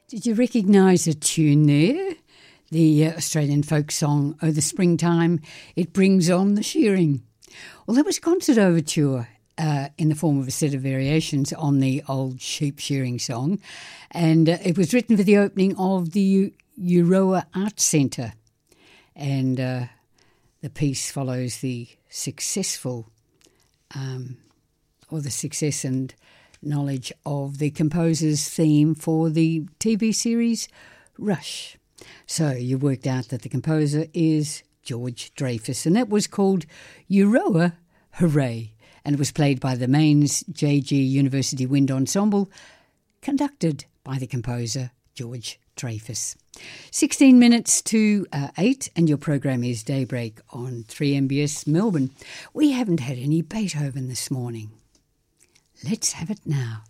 Did you recognise a tune there? The Australian folk song, "Oh, the Springtime, It Brings On the Shearing." Well, that was a concert overture in the form of a set of variations on the old sheep shearing song, and it was written for the opening of the Euroa Arts Centre, and the piece follows the success and knowledge of the composer's theme for the TV series Rush. So you worked out that the composer is George Dreyfus, and that was called Euroa Hooray, and it was played by the Mainz JG University Wind Ensemble, conducted by the composer George Dreyfus. 16 minutes to 8, and your program is Daybreak on 3MBS Melbourne. We haven't had any Beethoven this morning. Let's have it now.